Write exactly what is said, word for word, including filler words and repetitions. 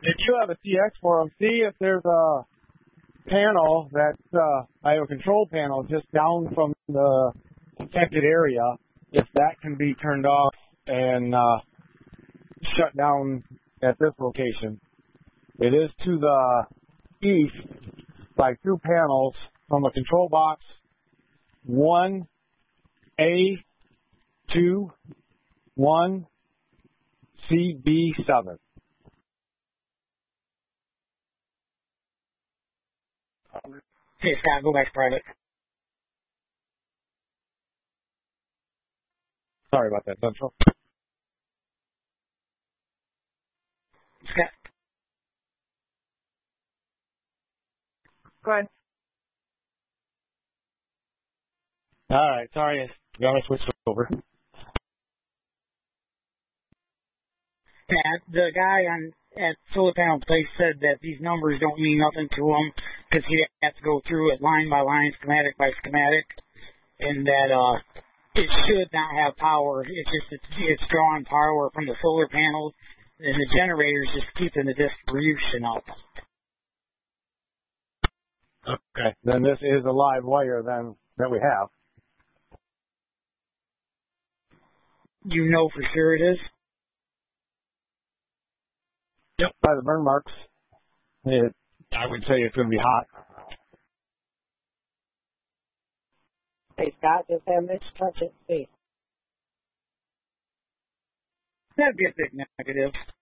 If you have a T X for them, see if there's a panel that's uh, I have a control panel just down from the protected area. If that can be turned off and uh, shut down at this location. It is to the east by two panels from the control box one A two one C B seven. Hey, Scott, go back to private. Sorry about that, Central. Scott. Go ahead. All right, sorry, I got to switch over. Pat, the guy on at Solar Panel Place said that these numbers don't mean nothing to him because he has to go through it line by line, schematic by schematic, and that uh, it should not have power. It's just it's, it's drawing power from the solar panels, and the generator's just keeping the distribution up. Okay, then this is a live wire then that we have. You know for sure it is? Yep. By the burn marks, it, I would say it's going to be hot. Hey, Scott, just have Mitch touch it. See. That'd be a big negative.